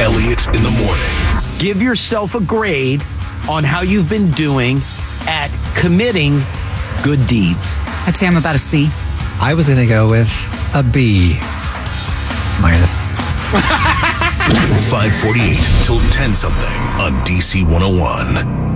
Elliott in the morning. Give yourself a grade on how you've been doing at committing good deeds. I'd say I'm about a C. I was going to go with a B minus. 548 till 10 something on DC 101.